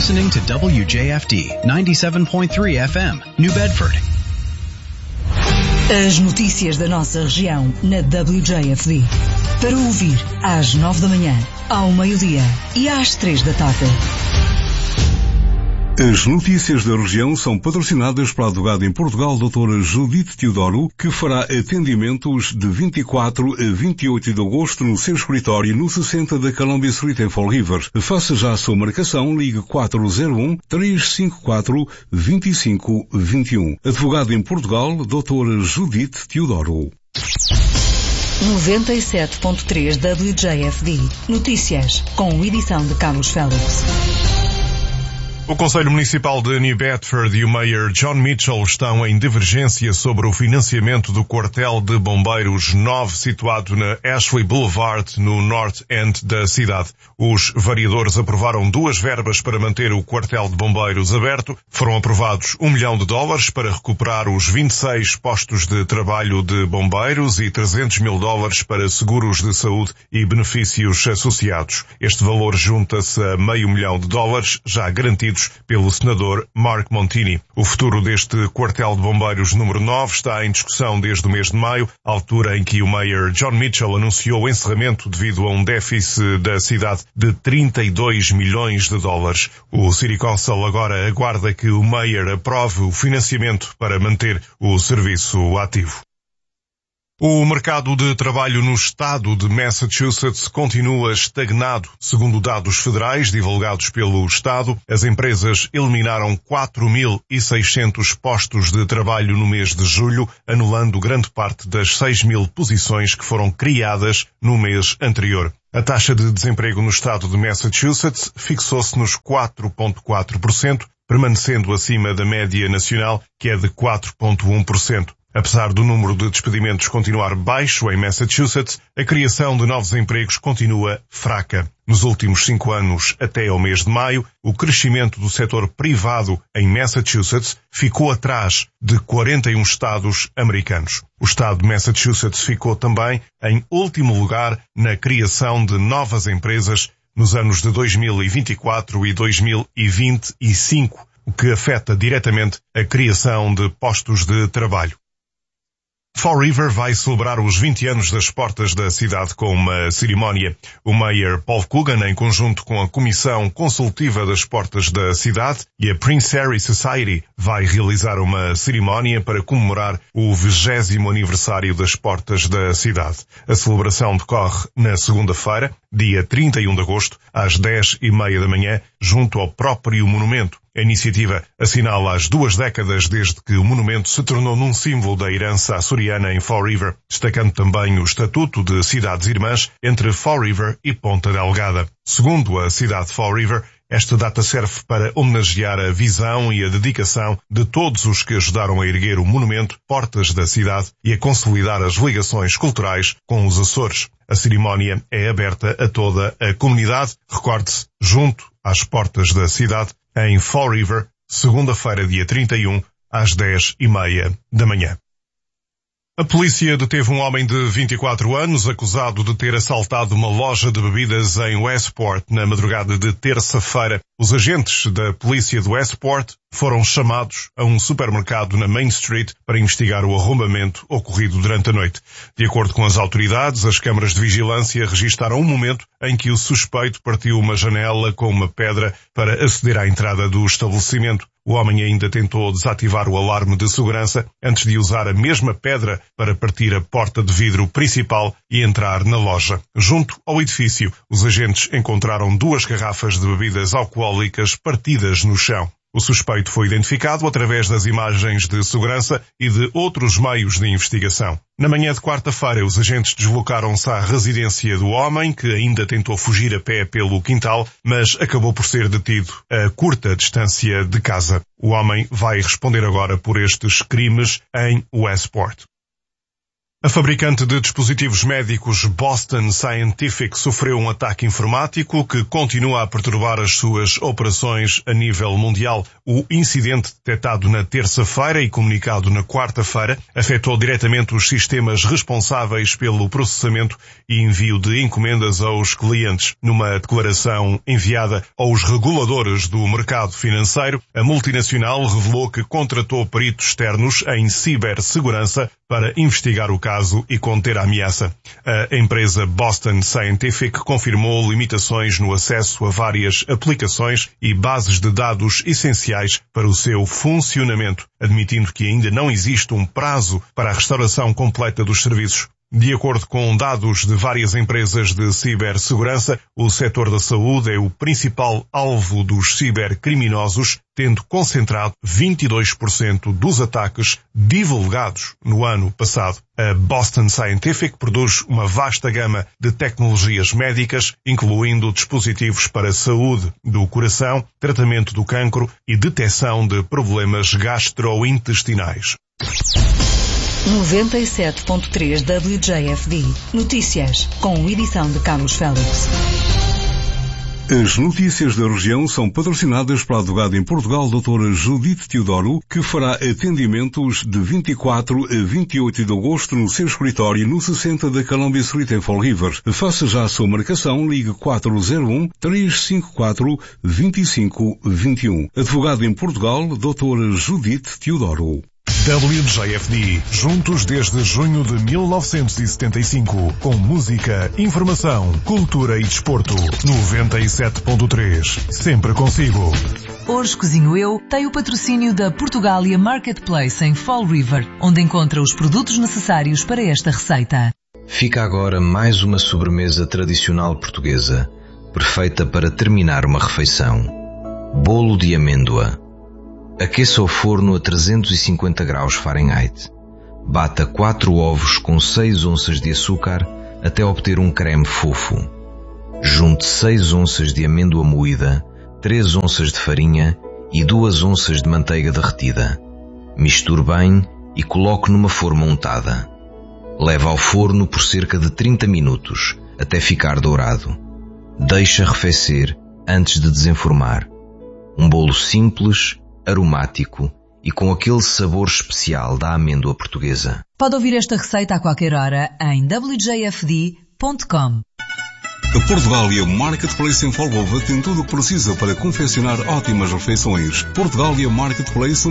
listening to WJFD 97.3 FM, New Bedford. As notícias da nossa região na WJFD. Para ouvir às 9 da manhã, ao meio-dia e às 3 da tarde. As notícias da região são patrocinadas pela advogada em Portugal, doutora Judite Teodoro, que fará atendimentos de 24 a 28 de agosto no seu escritório no 60 da Columbia Street em Fall River. Faça já a sua marcação, ligue 401-354-2521. Advogada em Portugal, doutora Judite Teodoro. 97.3 WJFD. Notícias, com edição de Carlos Félix. O Conselho Municipal de New Bedford e o Mayor John Mitchell estão em divergência sobre o financiamento do quartel de bombeiros 9 situado na Ashley Boulevard, no North End da cidade. Os vereadores aprovaram 2 verbas para manter o quartel de bombeiros aberto. Foram aprovados $1 milhão para recuperar os 26 postos de trabalho de bombeiros e $300 mil para seguros de saúde e benefícios associados. Este valor junta-se a $500 mil, já garantido pelo senador Mark Montini. O futuro deste quartel de bombeiros número 9 está em discussão desde o mês de maio, altura em que o Mayor John Mitchell anunciou o encerramento devido a um déficit da cidade de $32 milhões. O City Council agora aguarda que o Mayor aprove o financiamento para manter o serviço ativo. O mercado de trabalho no estado de Massachusetts continua estagnado. Segundo dados federais divulgados pelo estado, as empresas eliminaram 4.600 postos de trabalho no mês de julho, anulando grande parte das 6.000 posições que foram criadas no mês anterior. A taxa de desemprego no estado de Massachusetts fixou-se nos 4,4%, permanecendo acima da média nacional, que é de 4,1%. Apesar do número de despedimentos continuar baixo em Massachusetts, a criação de novos empregos continua fraca. Nos últimos 5 anos, até ao mês de maio, o crescimento do setor privado em Massachusetts ficou atrás de 41 estados americanos. O estado de Massachusetts ficou também em último lugar na criação de novas empresas nos anos de 2024 e 2025, o que afeta diretamente a criação de postos de trabalho. Fall River vai celebrar os 20 anos das portas da cidade com uma cerimónia. O Mayor Paul Coogan, em conjunto com a Comissão Consultiva das Portas da cidade e a Prince Harry Society, vai realizar uma cerimónia para comemorar o 20º aniversário das portas da cidade. A celebração decorre na segunda-feira, dia 31 de agosto, às 10h30 da manhã, junto ao próprio monumento. A iniciativa assinala as 2 décadas desde que o monumento se tornou num símbolo da herança açoriana em Fall River, destacando também o estatuto de cidades irmãs entre Fall River e Ponta Delgada. Segundo a cidade de Fall River, esta data serve para homenagear a visão e a dedicação de todos os que ajudaram a erguer o monumento Portas da Cidade e a consolidar as ligações culturais com os Açores. A cerimónia é aberta a toda a comunidade, recorde-se, junto às portas da cidade, em Fall River, segunda-feira, dia 31, às 10h30 da manhã. A polícia deteve um homem de 24 anos acusado de ter assaltado uma loja de bebidas em Westport na madrugada de terça-feira. Os agentes da polícia de Westport foram chamados a um supermercado na Main Street para investigar o arrombamento ocorrido durante a noite. De acordo com as autoridades, as câmaras de vigilância registaram um momento em que o suspeito partiu uma janela com uma pedra para aceder à entrada do estabelecimento. O homem ainda tentou desativar o alarme de segurança antes de usar a mesma pedra para partir a porta de vidro principal e entrar na loja. Junto ao edifício, os agentes encontraram 2 garrafas de bebidas alcoólicas partidas no chão. O suspeito foi identificado através das imagens de segurança e de outros meios de investigação. Na manhã de quarta-feira, os agentes deslocaram-se à residência do homem, que ainda tentou fugir a pé pelo quintal, mas acabou por ser detido a curta distância de casa. O homem vai responder agora por estes crimes em Westport. A fabricante de dispositivos médicos Boston Scientific sofreu um ataque informático que continua a perturbar as suas operações a nível mundial. O incidente, detectado na terça-feira e comunicado na quarta-feira, afetou diretamente os sistemas responsáveis pelo processamento e envio de encomendas aos clientes. Numa declaração enviada aos reguladores do mercado financeiro, a multinacional revelou que contratou peritos externos em cibersegurança para investigar o caso e conter a ameaça. A empresa Boston Scientific confirmou limitações no acesso a várias aplicações e bases de dados essenciais para o seu funcionamento, admitindo que ainda não existe um prazo para a restauração completa dos serviços. De acordo com dados de várias empresas de cibersegurança, o setor da saúde é o principal alvo dos cibercriminosos, tendo concentrado 22% dos ataques divulgados no ano passado. A Boston Scientific produz uma vasta gama de tecnologias médicas, incluindo dispositivos para a saúde do coração, tratamento do cancro e detecção de problemas gastrointestinais. 97.3 WJFD. Notícias, com edição de Carlos Félix. As notícias da região são patrocinadas pela advogada em Portugal, doutora Judite Teodoro, que fará atendimentos de 24 a 28 de agosto no seu escritório no 60 da Columbia Street em Fall River. Faça já a sua marcação, ligue 401-354-2521. Advogada em Portugal, doutora Judite Teodoro. WJFD, juntos desde junho de 1975, com música, informação, cultura e desporto. 97.3, sempre consigo. Hoje Cozinho Eu tem o patrocínio da Portugália Marketplace em Fall River, onde encontra os produtos necessários para esta receita. Fica agora mais uma sobremesa tradicional portuguesa, perfeita para terminar uma refeição. Bolo de amêndoa. Aqueça o forno a 350 graus Fahrenheit. Bata 4 ovos com 6 onças de açúcar até obter um creme fofo. Junte 6 onças de amêndoa moída, 3 onças de farinha e 2 onças de manteiga derretida. Misture bem e coloque numa forma untada. Leve ao forno por cerca de 30 minutos até ficar dourado. Deixe arrefecer antes de desenformar. Um bolo simples, aromático e com aquele sabor especial da amêndoa portuguesa. Pode ouvir esta receita a qualquer hora em wjfd.com. A Portugália Marketplace em Fall River tem tudo o que precisa para confeccionar ótimas refeições. Portugália Marketplace